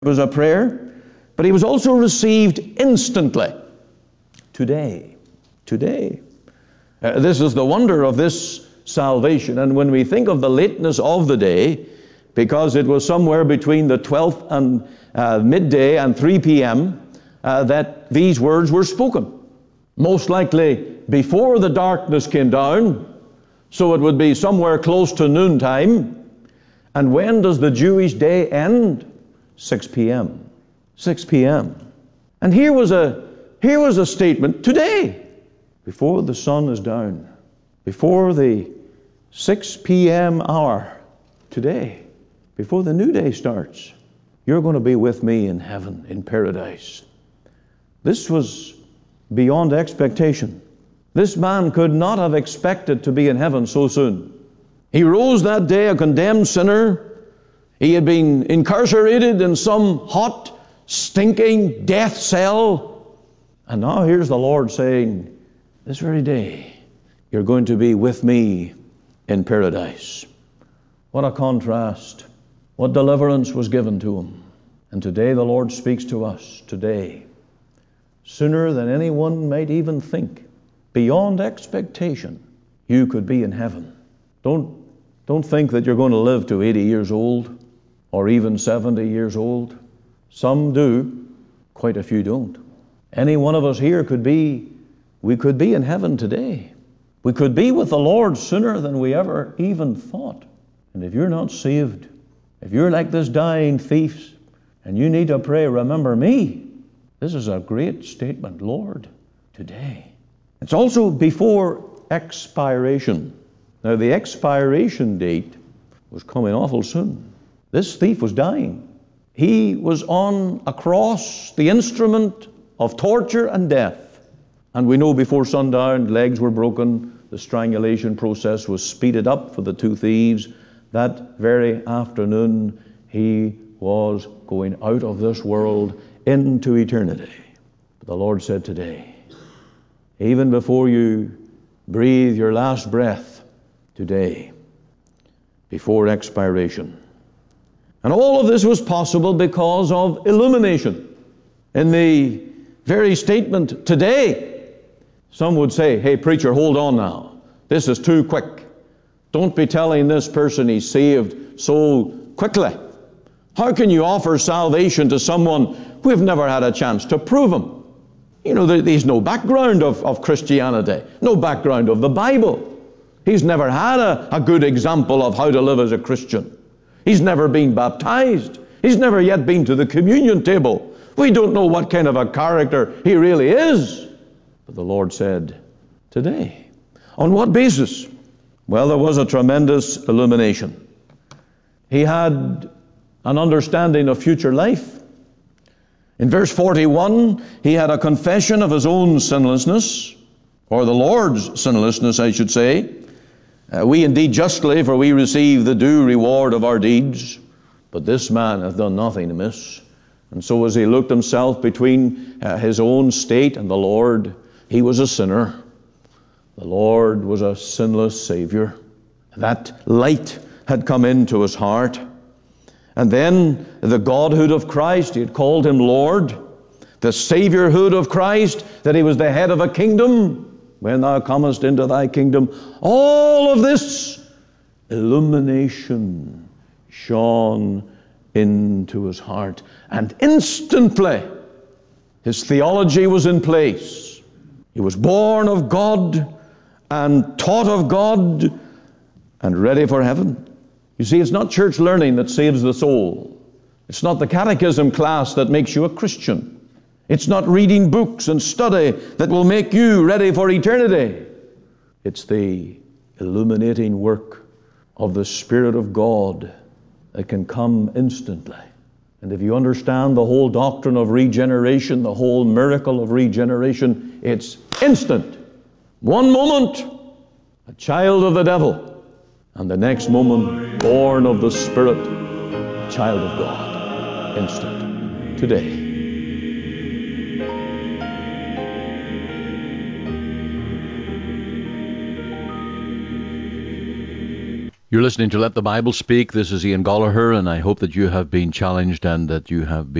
was a prayer, but he was also received instantly. Today. This is the wonder of this salvation. And when we think of the lateness of the day, because it was somewhere between the 12th and midday and 3 p.m., that these words were spoken. Most likely before the darkness came down, so it would be somewhere close to noontime. And when does the Jewish day end? 6 p.m. 6 p.m. And here was a statement today, before the sun is down, before the 6 p.m. hour, today, before the new day starts, you're going to be with me in heaven, in paradise. This was beyond expectation. This man could not have expected to be in heaven so soon. He rose that day a condemned sinner. He had been incarcerated in some hot, stinking death cell. And now here's the Lord saying, this very day, you're going to be with me in paradise. What a contrast. What deliverance was given to him. And today the Lord speaks to us, today, sooner than anyone might even think, beyond expectation, you could be in heaven. Don't think that you're going to live to 80 years old or even 70 years old. Some do, quite a few don't. Any one of us here we could be in heaven today. We could be with the Lord sooner than we ever even thought. And if you're not saved, if you're like this dying thief and you need to pray, remember me, this is a great statement, Lord, today. It's also before expiration. Now, the expiration date was coming awful soon. This thief was dying. He was on a cross, the instrument of torture and death. And we know before sundown, legs were broken. The strangulation process was speeded up for the two thieves. That very afternoon, he was going out of this world into eternity. But the Lord said today, even before you breathe your last breath, today, before expiration. And all of this was possible because of illumination. In the very statement, today, some would say, hey, preacher, hold on now. This is too quick. Don't be telling this person he's saved so quickly. How can you offer salvation to someone who have never had a chance to prove him? You know, there's no background of Christianity, no background of the Bible. He's never had a good example of how to live as a Christian. He's never been baptized. He's never yet been to the communion table. We don't know what kind of a character he really is. But the Lord said, today. On what basis? Well, there was a tremendous illumination. He had an understanding of future life. In verse 41, he had a confession of his own sinlessness, or the Lord's sinlessness, I should say. We indeed justly, for we receive the due reward of our deeds. But this man hath done nothing amiss. And so as he looked himself between his own state and the Lord, he was a sinner. The Lord was a sinless Savior. That light had come into his heart. And then the Godhood of Christ, he had called him Lord. The Saviorhood of Christ, that he was the head of a kingdom. When thou comest into thy kingdom, all of this illumination shone into his heart. And instantly, his theology was in place. He was born of God and taught of God and ready for heaven. You see, it's not church learning that saves the soul. It's not the catechism class that makes you a Christian. It's not reading books and study that will make you ready for eternity. It's the illuminating work of the Spirit of God that can come instantly. And if you understand the whole doctrine of regeneration, the whole miracle of regeneration, it's instant. One moment, a child of the devil, and the next moment, born of the Spirit, a child of God. Instant. Today. You're listening to Let the Bible Speak. This is Ian Gallagher, and I hope that you have been challenged and that you have been